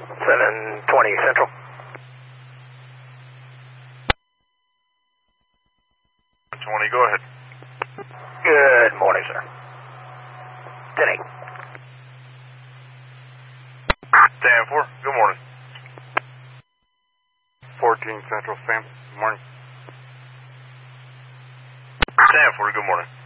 720 Central. 20, go ahead. Good morning, sir. 10-8. 10-4, good morning. 14 Central, Sam. Good morning. 10-4, good morning.